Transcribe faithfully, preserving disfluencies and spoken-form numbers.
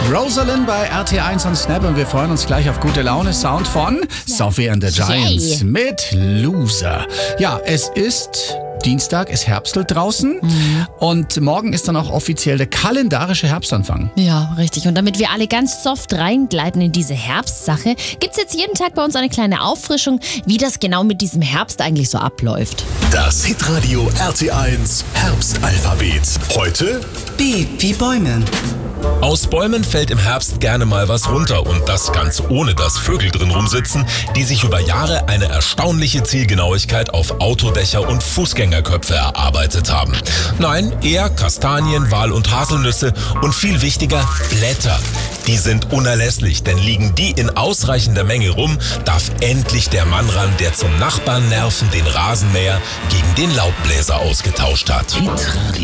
Rosalind bei R T eins und Snap und wir freuen uns gleich auf gute Laune. Sound von Sophie and the Giants Yay. mit Loser. Ja, es ist Dienstag, ist Herbstelt draußen Mhm. und morgen ist dann auch offiziell der kalendarische Herbstanfang. Ja, richtig. Und damit wir alle ganz soft reingleiten in diese Herbstsache, gibt's jetzt jeden Tag bei uns eine kleine Auffrischung, wie das genau mit diesem Herbst eigentlich so abläuft. Das Hitradio R T eins Herbstalphabet. Heute B wie Bäume. Aus Bäumen fällt im Herbst gerne mal was runter und das ganz ohne, dass Vögel drin rumsitzen, die sich über Jahre eine erstaunliche Zielgenauigkeit auf Autodächer und Fußgängerköpfe erarbeitet haben. Nein, eher Kastanien, Wal- und Haselnüsse und viel wichtiger Blätter. Die sind unerlässlich, denn liegen die in ausreichender Menge rum, darf endlich der Mann ran, der zum Nachbarn nerven den Rasenmäher gegen den Laubbläser ausgetauscht hat. Hitradio.